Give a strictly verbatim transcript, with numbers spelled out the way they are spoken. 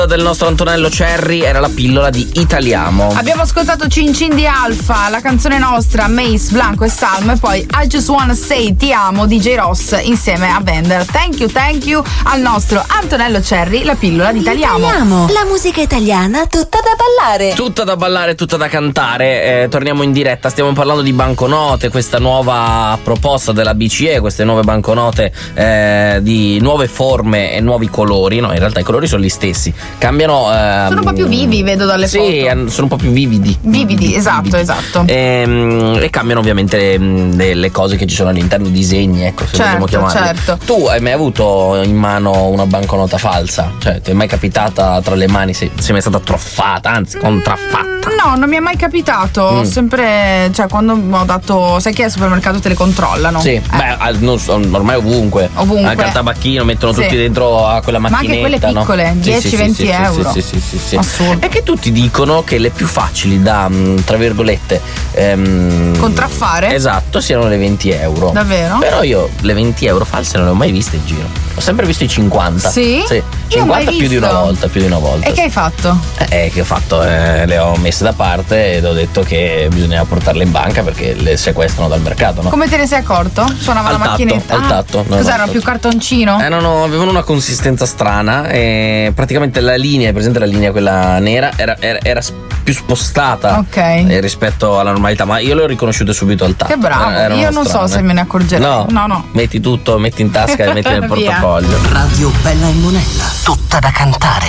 del nostro Antonello Cerri era la pillola di Italiamo. Abbiamo ascoltato Cin Cin di Alfa, la canzone nostra, Mace, Blanco e Salmo, e poi I Just Wanna Say Ti Amo di J Ross insieme a Vender. Thank you, thank you al nostro Antonello Cerri, la pillola di Italiamo. Italiamo, la musica italiana tutta da ballare. Tutta da ballare, tutta da cantare. Eh, torniamo in diretta, stiamo parlando di banconote, questa nuova proposta della B C E, queste nuove banconote eh, di nuove forme e nuovi colori. No, in realtà i colori sono gli stessi. Cambiano. Ehm, sono un po' più vivi, vedo dalle sì, foto. Sì, sono un po' più vividi. Vividi, esatto, vividi. esatto. E, e cambiano ovviamente le cose che ci sono all'interno, i disegni, ecco, se certo, vogliamo chiamarli. Certo. Tu hai mai avuto in mano una banconota falsa? Cioè, ti è mai capitata tra le mani? Sei, sei mai stata truffata, anzi, contraffatta? No, non mi è mai capitato. Mm. Sempre, cioè, quando ho dato. Sai che al supermercato te le controllano? Sì, eh. beh, non so, ormai ovunque. Ovunque. Anche al tabacchino mettono sì. tutti dentro a quella macchinetta. Ma anche quelle piccole, no? dieci venti sì, sì, euro. Sì, sì, sì, sì, sì. Assurdo. E che tutti dicono che le più facili da, tra virgolette, ehm, contraffare? Esatto, siano le venti euro. Davvero? Però io le venti euro false non le ho mai viste in giro. Ho sempre visto i cinquanta. Sì? Sì. cinquanta più di una volta, più di una volta. E che hai fatto? Eh, che ho fatto? Eh, le ho messe da parte ed ho detto che bisognava portarle in banca perché le sequestrano dal mercato, no? Come te ne sei accorto? Suonava al la tatto, macchinetta. Al tatto. Ah, cos'era? Più cartoncino? Eh no, no, avevano una consistenza strana e praticamente la linea, è presente la linea quella nera, era, era, era più spostata ok rispetto alla normalità, ma io le ho riconosciute subito al tatto. Che bravo, Erano io non strane. so se me ne accorgerei. No, no, no. Metti tutto, metti in tasca e metti nel portafoglio. Radio Bella e Monella, tutta da cantare.